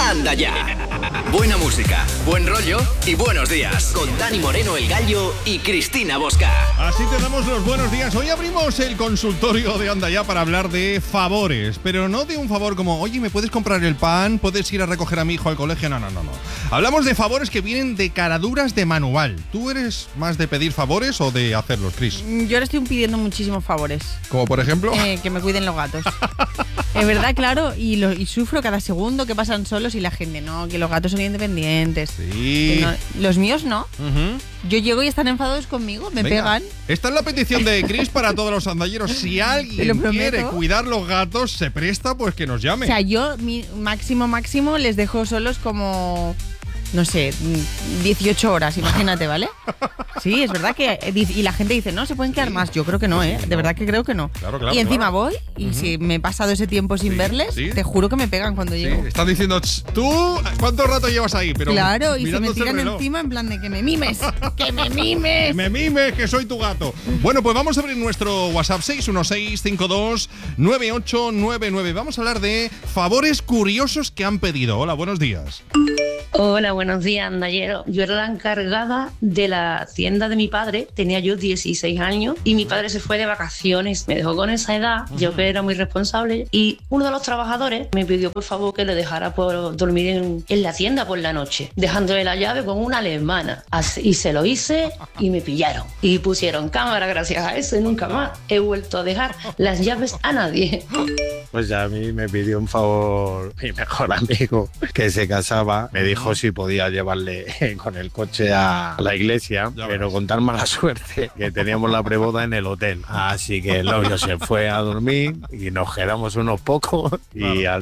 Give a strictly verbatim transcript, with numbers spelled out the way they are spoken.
Anda Ya. Buena música, buen rollo y buenos días. Con Dani Moreno, El Gallo y Cristina Bosca. Así te damos los buenos días. Hoy abrimos el consultorio de Anda Ya para hablar de favores. Pero no de un favor como, oye, ¿me puedes comprar el pan? ¿Puedes ir a recoger a mi hijo al colegio? No, no, no, no. Hablamos de favores que vienen de caraduras de manual. ¿Tú eres más de pedir favores o de hacerlos, Cris? Yo le estoy pidiendo muchísimos favores. Como por ejemplo... Eh, que me cuiden los gatos. Es verdad, claro, y, lo, y sufro cada segundo que pasan solos y la gente, no, que los gatos son independientes. Sí. No, los míos no. Uh-huh. Yo llego y están enfadados conmigo, me Venga. pegan. Esta es la petición de Cris para todos los andalleros. Si alguien quiere cuidar los gatos, se presta, pues que nos llame. O sea, yo mi máximo, máximo les dejo solos como... no sé, dieciocho horas, imagínate, ¿vale? Sí, es verdad que... Y la gente dice, no, se pueden quedar sí. más. Yo creo que no, ¿eh? De verdad que creo que no. Claro, claro, y encima claro. voy, y uh-huh. si me he pasado ese tiempo sin sí, verles, sí. te juro que me pegan cuando sí. llego. Están diciendo, ¿tú cuánto rato llevas ahí? Pero claro, y se me tiran encima en plan de que me mimes, que me mimes. Que me mimes, que soy tu gato. Bueno, pues vamos a abrir nuestro WhatsApp seis uno seis, cinco dos, nueve ocho nueve nueve. Vamos a hablar de favores curiosos que han pedido. Hola, buenos días. Hola, buenos días, andallero. Yo era la encargada de la tienda de mi padre, tenía yo dieciséis años y mi padre se fue de vacaciones, me dejó con esa edad, yo que era muy responsable, y uno de los trabajadores me pidió por favor que le dejara por dormir en, en la tienda por la noche, dejándole la llave con una alemana. Así, y se lo hice y me pillaron y pusieron cámara gracias a eso y nunca más he vuelto a dejar las llaves a nadie. Pues ya a mí me pidió un favor mi mejor amigo que se casaba, me dijo si podía llevarle con el coche a la iglesia, ya pero ves. Con tan mala suerte que teníamos la preboda en el hotel. Así que el novio se fue a dormir y nos quedamos unos pocos y claro. al